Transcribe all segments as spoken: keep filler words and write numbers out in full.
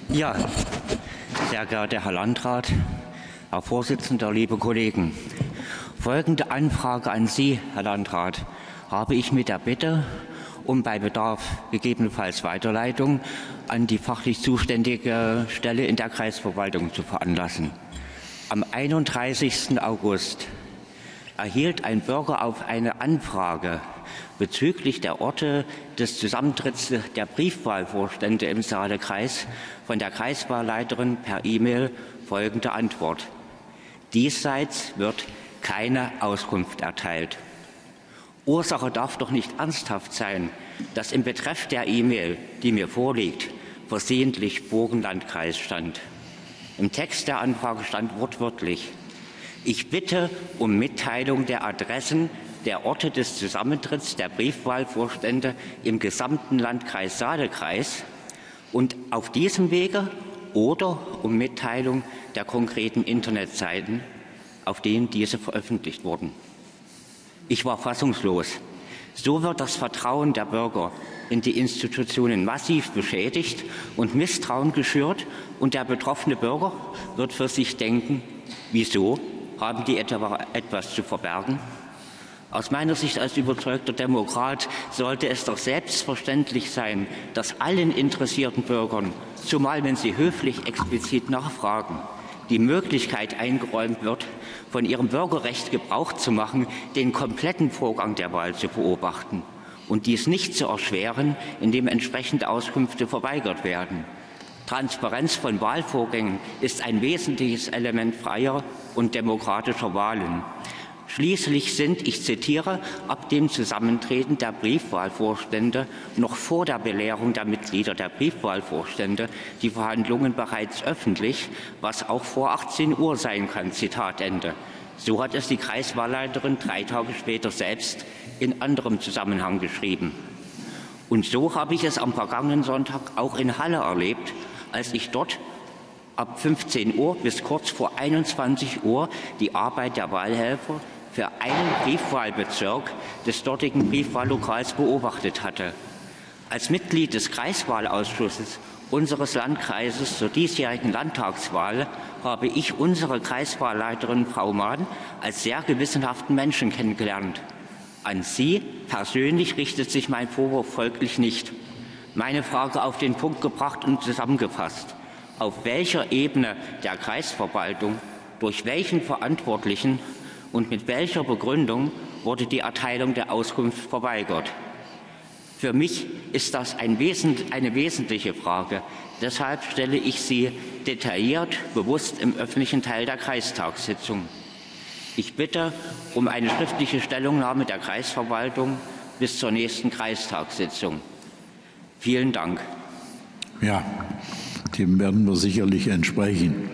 Ja, sehr geehrter Herr Landrat, Herr Vorsitzender, liebe Kollegen. Folgende Anfrage an Sie, Herr Landrat, habe ich mit der Bitte um bei Bedarf gegebenenfalls Weiterleitung an die fachlich zuständige Stelle in der Kreisverwaltung zu veranlassen. Am einunddreißigsten August erhielt ein Bürger auf eine Anfrage bezüglich der Orte des Zusammentritts der Briefwahlvorstände im Saale-Kreis von der Kreiswahlleiterin per E-Mail folgende Antwort: Diesseits wird keine Auskunft erteilt. Ursache darf doch nicht ernsthaft sein, dass im Betreff der E-Mail, die mir vorliegt, versehentlich Burgenlandkreis stand. Im Text der Anfrage stand wortwörtlich: Ich bitte um Mitteilung der Adressen der Orte des Zusammentritts der Briefwahlvorstände im gesamten Landkreis Saale-Kreis und auf diesem Wege oder um Mitteilung der konkreten Internetseiten, auf denen diese veröffentlicht wurden. Ich war fassungslos. So wird das Vertrauen der Bürger in die Institutionen massiv beschädigt und Misstrauen geschürt, und der betroffene Bürger wird für sich denken: Wieso? Haben die etwa etwas zu verbergen? Aus meiner Sicht als überzeugter Demokrat sollte es doch selbstverständlich sein, dass allen interessierten Bürgern, zumal wenn sie höflich explizit nachfragen, die Möglichkeit eingeräumt wird, von ihrem Bürgerrecht Gebrauch zu machen, den kompletten Vorgang der Wahl zu beobachten und dies nicht zu erschweren, indem entsprechende Auskünfte verweigert werden. Transparenz von Wahlvorgängen ist ein wesentliches Element freier und demokratischer Wahlen. Schließlich sind, ich zitiere, ab dem Zusammentreten der Briefwahlvorstände noch vor der Belehrung der Mitglieder der Briefwahlvorstände die Verhandlungen bereits öffentlich, was auch vor achtzehn Uhr sein kann. Zitat Ende. So hat es die Kreiswahlleiterin drei Tage später selbst in anderem Zusammenhang geschrieben. Und so habe ich es am vergangenen Sonntag auch in Halle erlebt, als ich dort ab fünfzehn Uhr bis kurz vor einundzwanzig Uhr die Arbeit der Wahlhelfer für einen Briefwahlbezirk des dortigen Briefwahllokals beobachtet hatte. Als Mitglied des Kreiswahlausschusses unseres Landkreises zur diesjährigen Landtagswahl habe ich unsere Kreiswahlleiterin Frau Mahn als sehr gewissenhaften Menschen kennengelernt. An Sie persönlich richtet sich mein Vorwurf folglich nicht. Meine Frage auf den Punkt gebracht und zusammengefasst: Auf welcher Ebene der Kreisverwaltung, durch welchen Verantwortlichen und mit welcher Begründung wurde die Erteilung der Auskunft verweigert? Für mich ist das ein Wesent, eine wesentliche Frage. Deshalb stelle ich sie detailliert, bewusst im öffentlichen Teil der Kreistagssitzung. Ich bitte um eine schriftliche Stellungnahme der Kreisverwaltung bis zur nächsten Kreistagssitzung. Vielen Dank. Ja, dem werden wir sicherlich entsprechen.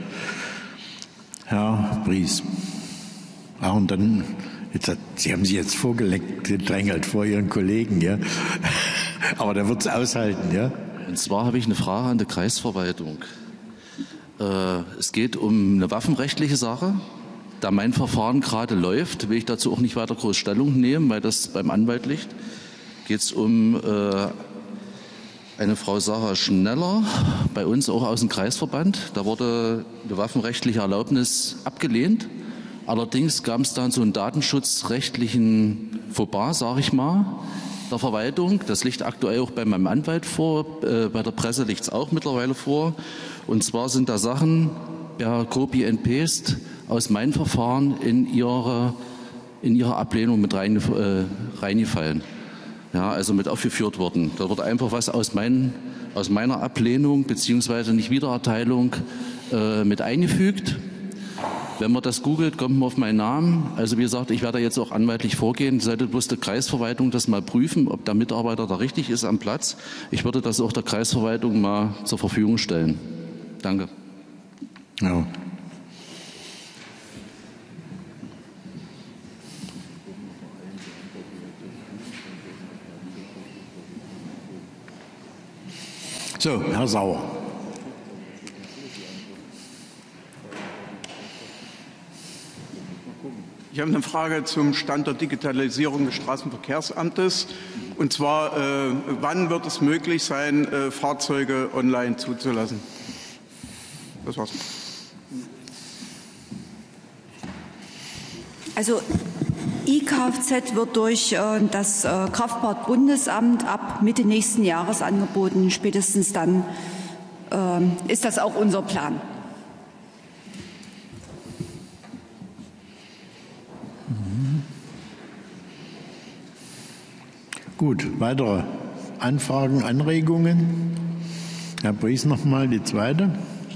Herr Bries. Ah, und dann, jetzt hat, Sie haben sich jetzt vorgedrängelt vor Ihren Kollegen, ja. Aber der wird es aushalten, ja. Und zwar habe ich eine Frage an die Kreisverwaltung. Äh, es geht um eine waffenrechtliche Sache. Da mein Verfahren gerade läuft, will ich dazu auch nicht weiter groß Stellung nehmen, weil das beim Anwalt liegt. Geht es um äh, eine Frau Sarah Schneller, bei uns auch aus dem Kreisverband. Da wurde eine waffenrechtliche Erlaubnis abgelehnt. Allerdings gab es dann so einen datenschutzrechtlichen Fauxpas, sage ich mal, der Verwaltung. Das liegt aktuell auch bei meinem Anwalt vor, äh, bei der Presse liegt es auch mittlerweile vor. Und zwar sind da Sachen per Copy and Paste aus meinem Verfahren in ihre, in ihre Ablehnung mit rein, äh, reingefallen. Ja, also mit aufgeführt worden. Da wird einfach was aus, mein, aus meiner Ablehnung bzw. Nichtwiedererteilung äh, mit eingefügt. Wenn man das googelt, kommt man auf meinen Namen. Also wie gesagt, ich werde jetzt auch anwaltlich vorgehen. Sollte bloß die Kreisverwaltung das mal prüfen, ob der Mitarbeiter da richtig ist am Platz. Ich würde das auch der Kreisverwaltung mal zur Verfügung stellen. Danke. Ja. So, Herr Sauer. Ich habe eine Frage zum Stand der Digitalisierung des Straßenverkehrsamtes. Und zwar, äh, wann wird es möglich sein, äh, Fahrzeuge online zuzulassen? Das war's. Also I Kfz wird durch äh, das äh, Kraftfahrtbundesamt ab Mitte nächsten Jahres angeboten. Spätestens dann äh, ist das auch unser Plan. Gut, weitere Anfragen, Anregungen? Herr Bries noch mal die zweite.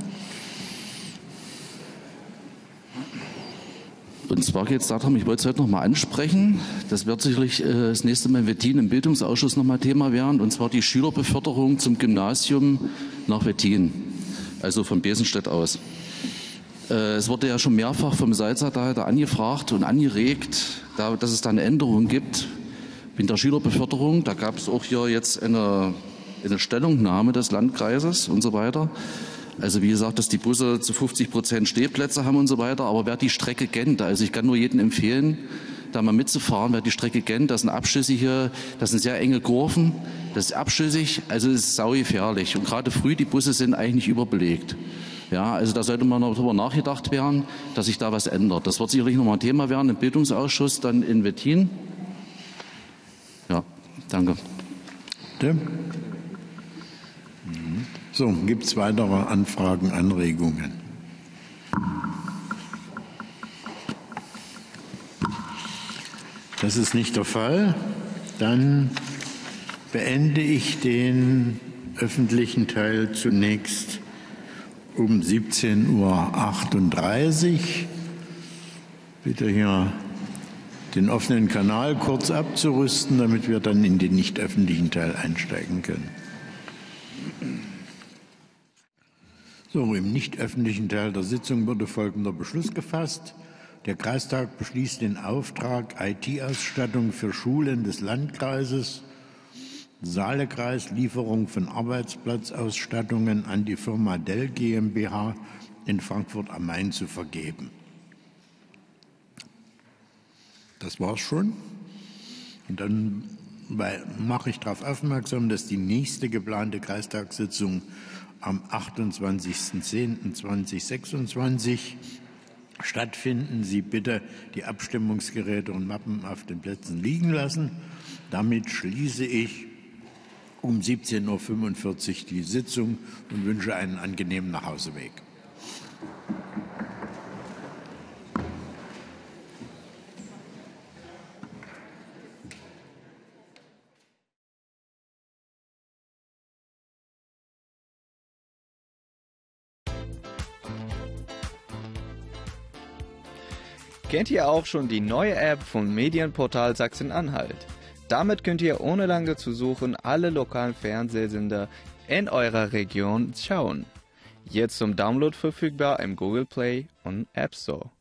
Und zwar geht es darum, ich wollte es heute noch mal ansprechen, das wird sicherlich äh, das nächste Mal in Wettin im Bildungsausschuss noch mal Thema werden, und zwar die Schülerbeförderung zum Gymnasium nach Wettin, also von Besenstedt aus. Äh, es wurde ja schon mehrfach vom Salzerleiter angefragt und angeregt, da, dass es da eine Änderung gibt in der Schülerbeförderung. Da gab es auch hier jetzt eine, eine Stellungnahme des Landkreises und so weiter. Also wie gesagt, dass die Busse zu fünfzig Prozent Stehplätze haben und so weiter. Aber wer die Strecke kennt, also ich kann nur jedem empfehlen, da mal mitzufahren, wer die Strecke kennt, das sind Abschüsse hier, das sind sehr enge Kurven, das ist abschüssig, also es ist saugefährlich. Und gerade früh, die Busse sind eigentlich überbelegt. Ja, also da sollte mal noch darüber nachgedacht werden, dass sich da was ändert. Das wird sicherlich noch mal ein Thema werden im Bildungsausschuss dann in Wettin. Ja, danke. Bitte? So, gibt es weitere Anfragen, Anregungen? Das ist nicht der Fall. Dann beende ich den öffentlichen Teil zunächst um siebzehn Uhr achtunddreißig. Bitte hier den offenen Kanal kurz abzurüsten, damit wir dann in den nicht öffentlichen Teil einsteigen können. So, im nicht öffentlichen Teil der Sitzung wurde folgender Beschluss gefasst. Der Kreistag beschließt den Auftrag I T-Ausstattung für Schulen des Landkreises Saalekreis, Lieferung von Arbeitsplatzausstattungen an die Firma Dell GmbH in Frankfurt am Main zu vergeben. Das war's schon. Und dann mache ich darauf aufmerksam, dass die nächste geplante Kreistagssitzung am achtundzwanzigsten zehnten zweitausendsechsundzwanzig stattfinden. Sie bitte die Abstimmungsgeräte und Mappen auf den Plätzen liegen lassen. Damit schließe ich um siebzehn Uhr fünfundvierzig die Sitzung und wünsche einen angenehmen Nachhauseweg. Kennt ihr auch schon die neue App vom Medienportal Sachsen-Anhalt? Damit könnt ihr ohne lange zu suchen alle lokalen Fernsehsender in eurer Region schauen. Jetzt zum Download verfügbar im Google Play und App Store.